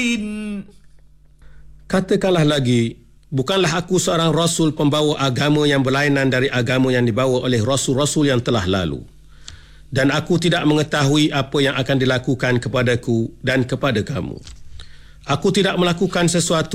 Katakanlah lagi, bukanlah aku seorang rasul pembawa agama yang berlainan dari agama yang dibawa oleh rasul-rasul yang telah lalu. Dan aku tidak mengetahui apa yang akan dilakukan kepadaku dan kepada kamu. Aku tidak melakukan sesuatu